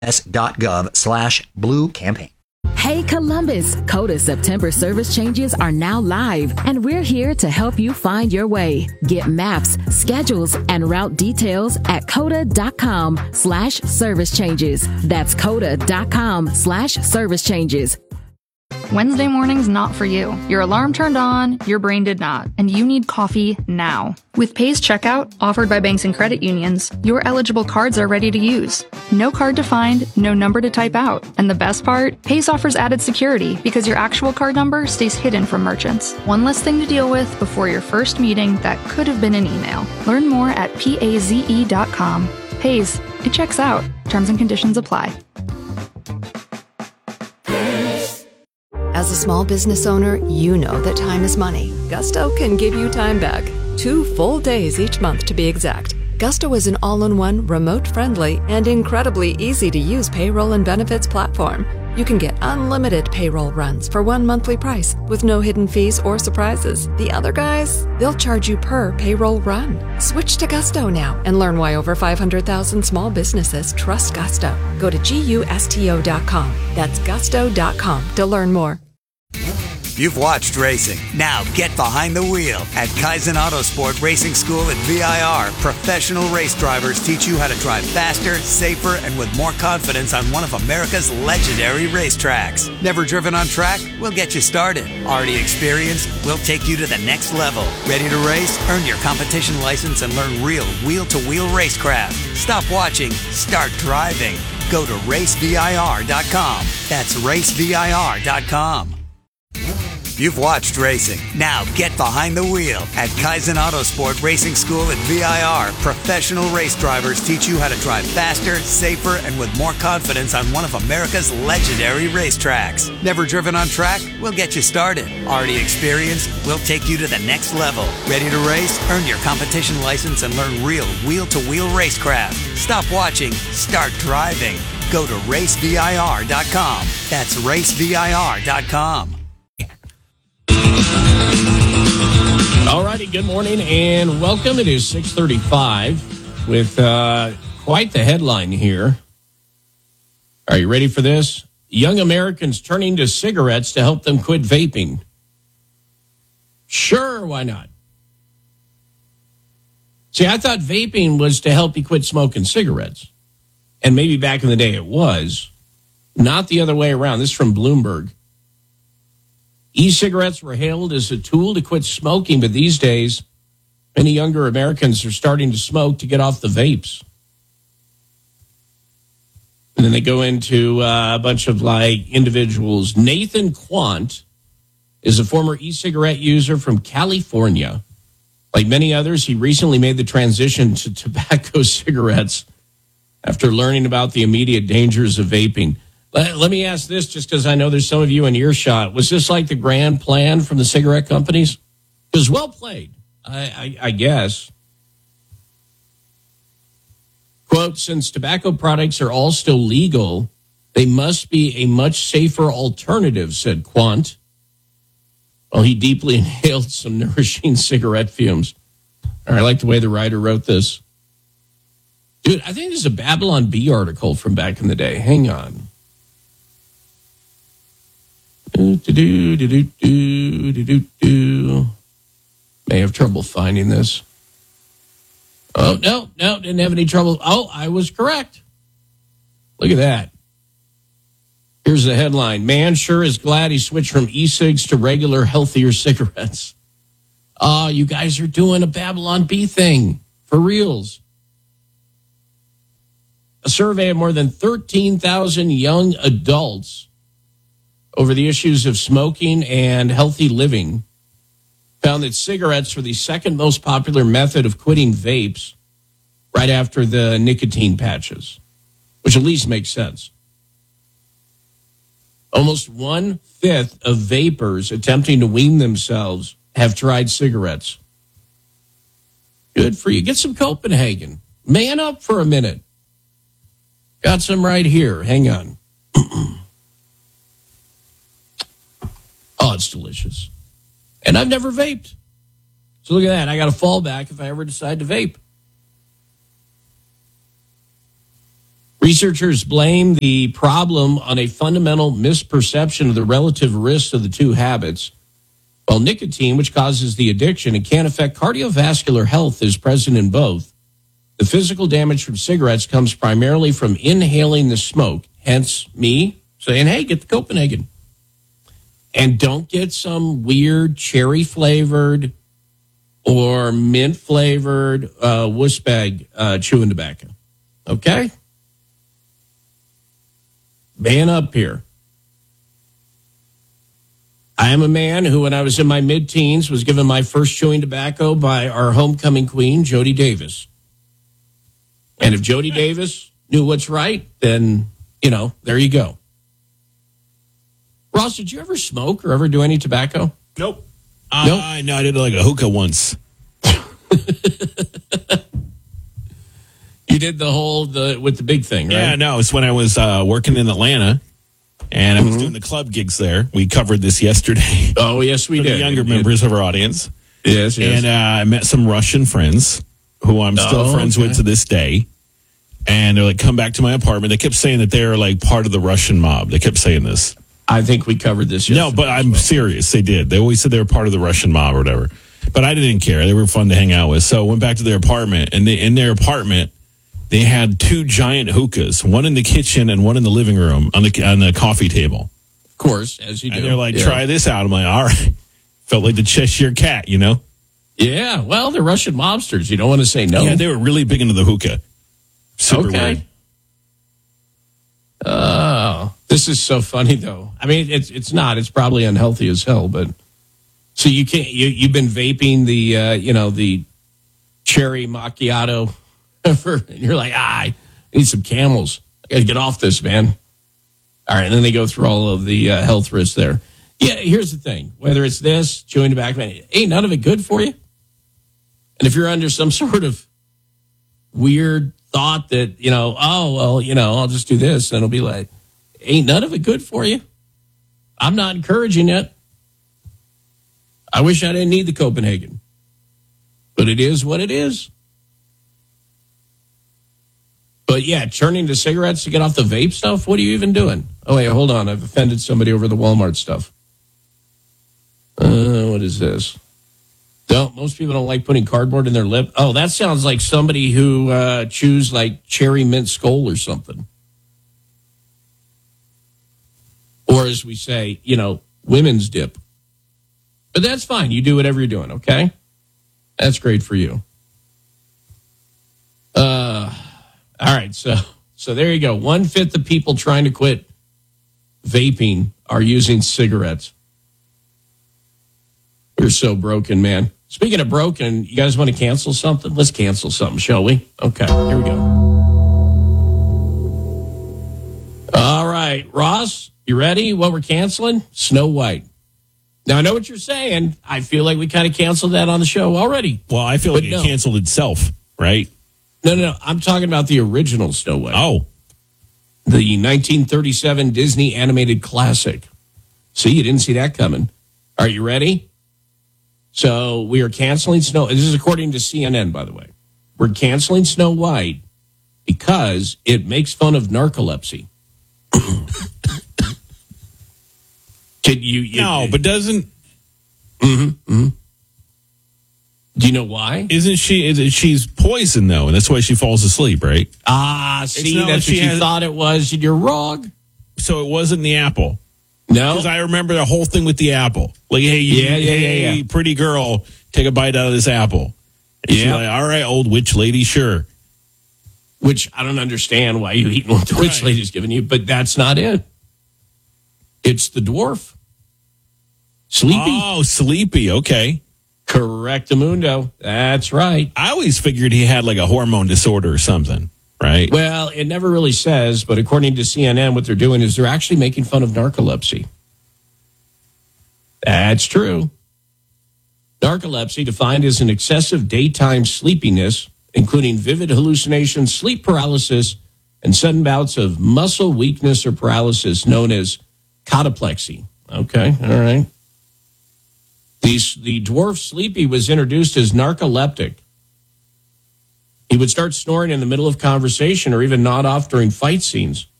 s.gov/blue campaign. Hey Columbus, CODA's September service changes are now live, and we're here to help you find your way. Get maps, schedules, and route details at coda.com/service changes. That's coda.com/service changes. Wednesday morning's not for you. Your alarm turned on, your brain did not, and you need coffee now. With Pace Checkout, offered by banks and credit unions, your eligible cards are ready to use. No card to find, no number to type out. And the best part? Pace offers added security because your actual card number stays hidden from merchants. One less thing to deal with before your first meeting that could have been an email. Learn more at paze.com. Pace, it checks out. Terms and conditions apply. As a small business owner, you know that time is money. Gusto can give you time back. 2 full days each month to be exact. Gusto is an all-in-one, remote-friendly, and incredibly easy-to-use payroll and benefits platform. You can get unlimited payroll runs for one monthly price with no hidden fees or surprises. The other guys, they'll charge you per payroll run. Switch to Gusto now and learn why over 500,000 small businesses trust Gusto. Go to GUSTO.com. That's gusto.com to learn more. You've watched racing. Now get behind the wheel. At Kaizen Autosport Racing School at VIR, professional race drivers teach you how to drive faster, safer, and with more confidence on one of America's legendary racetracks. Never driven on track? We'll get you started. Already experienced? We'll take you to the next level. Ready to race? Earn your competition license and learn real wheel-to-wheel racecraft. Stop watching. Start driving. Go to racevir.com. That's racevir.com. You've watched racing. Now get behind the wheel. At Kaizen Autosport Racing School at VIR, professional race drivers teach you how to drive faster, safer, and with more confidence on one of America's legendary racetracks. Never driven on track? We'll get you started. Already experienced? We'll take you to the next level. Ready to race? Earn your competition license and learn real wheel-to-wheel racecraft. Stop watching. Start driving. Go to racevir.com. That's racevir.com. All righty, good morning and welcome. It is 6:35 with quite the headline here. Are you ready for this? Young Americans turning to cigarettes to help them quit vaping. Sure, why not? See, I thought vaping was to help you quit smoking cigarettes. And maybe back in the day it was. Not the other way around. This is from Bloomberg. E-cigarettes were hailed as a tool to quit smoking, but these days, many younger Americans are starting to smoke to get off the vapes. And then they go into a bunch of individuals. Nathan Quant is a former e-cigarette user from California. Like many others, he recently made the transition to tobacco cigarettes after learning about the immediate dangers of vaping. Let me ask this, just because I know there's some of you in earshot. Was this like the grand plan from the cigarette companies? It was well played, I guess. Quote, since tobacco products are all still legal, they must be a much safer alternative, said Quant. Well, he deeply inhaled some nourishing cigarette fumes. I like the way the writer wrote this. Dude, I think this is a Babylon Bee article from back in the day. Hang on. May have trouble finding this. Oh, no, didn't have any trouble. Oh, I was correct. Look at that. Here's the headline. Man sure is glad he switched from e-cigs to regular, healthier cigarettes. Oh, you guys are doing a Babylon Bee thing. For reals. A survey of more than 13,000 young adults over the issues of smoking and healthy living found that cigarettes were the second most popular method of quitting vapes right after the nicotine patches, which at least makes sense. Almost 1/5 of vapers attempting to wean themselves have tried cigarettes. Good for you. Get some Copenhagen. Man up for a minute. Got some right here. Hang on. Oh, it's delicious. And I've never vaped. So look at that. I got a fallback if I ever decide to vape. Researchers blame the problem on a fundamental misperception of the relative risks of the two habits. While nicotine, which causes the addiction and can affect cardiovascular health, is present in both, the physical damage from cigarettes comes primarily from inhaling the smoke. Hence, me saying, hey, get the Copenhagen. And don't get some weird cherry-flavored or mint-flavored wuss bag chewing tobacco. Okay? Man up here. I am a man who, when I was in my mid-teens, was given my first chewing tobacco by our homecoming queen, Jody Davis. And if Jody Davis knew what's right, then, there you go. Ross, did you ever smoke or ever do any tobacco? Nope. Nope. No, I did like a hookah once. You did with the big thing, right? Yeah, no, it's when I was working in Atlanta, and I was doing the club gigs there. We covered this yesterday. Oh, yes, we did. The younger members of our audience. Yes. And I met some Russian friends who I'm still friends with to this day. And they're like, come back to my apartment. They kept saying that they're like part of the Russian mob. They kept saying this. I think we covered this yesterday. No, but I'm serious. They did. They always said they were part of the Russian mob or whatever. But I didn't care. They were fun to hang out with. So I went back to their apartment. And in their apartment, they had two giant hookahs, one in the kitchen and one in the living room on the coffee table. Of course, as you do. And they're like, try this out. I'm like, all right. Felt like the Cheshire Cat, Yeah, well, they're Russian mobsters. You don't want to say no. Yeah, they were really big into the hookah. Super weird. Oh, this is so funny, though. I mean, it's not. It's probably unhealthy as hell, but... So you can't... You've been vaping the cherry macchiato... and you're like, I need some Camels. I got to get off this, man. All right, and then they go through all of the health risks there. Yeah, here's the thing. Whether it's this, chewing tobacco, ain't none of it good for you. And if you're under some sort of weird thought that, I'll just do this, and it'll be like, ain't none of it good for you. I'm not encouraging it. I wish I didn't need the Copenhagen. But it is what it is. But yeah, turning to cigarettes to get off the vape stuff, what are you even doing? Oh, wait, hold on. I've offended somebody over the Walmart stuff. What is this? Most people don't like putting cardboard in their lip. Oh, that sounds like somebody who chews like cherry mint skull or something. Or as we say, women's dip. But that's fine. You do whatever you're doing, okay? That's great for you. All right, so there you go. 1/5 of people trying to quit vaping are using cigarettes. We're so broken, man. Speaking of broken, you guys want to cancel something? Let's cancel something, shall we? Okay, here we go. All right, Ross, you ready? What we're canceling? Snow White. Now, I know what you're saying. I feel like we kind of canceled that on the show already. Well, I feel like it canceled itself, right? No. I'm talking about the original Snow White. Oh. The 1937 Disney animated classic. See, you didn't see that coming. Are you ready? So we are canceling Snow. This is according to CNN, by the way. We're canceling Snow White because it makes fun of narcolepsy. But doesn't... Do you know why? She's poisoned, though, and that's why she falls asleep, right? See, that's what you thought it was, and you're wrong. So it wasn't the apple. No. Because I remember the whole thing with the apple. Like, hey, pretty girl, take a bite out of this apple. And she's like, all right, old witch lady, sure. Which I don't understand why you eating what the witch lady's giving you, but that's not it. It's the dwarf. Sleepy. Oh, Sleepy, okay. Correctamundo. That's right. I always figured he had like a hormone disorder or something, right? Well, it never really says, but according to CNN, what they're doing is they're actually making fun of narcolepsy. That's true. Narcolepsy, defined as an excessive daytime sleepiness, including vivid hallucinations, sleep paralysis, and sudden bouts of muscle weakness or paralysis, known as cataplexy. Okay, all right. The dwarf Sleepy was introduced as narcoleptic He would start snoring in the middle of conversation or even nod off during fight scenes.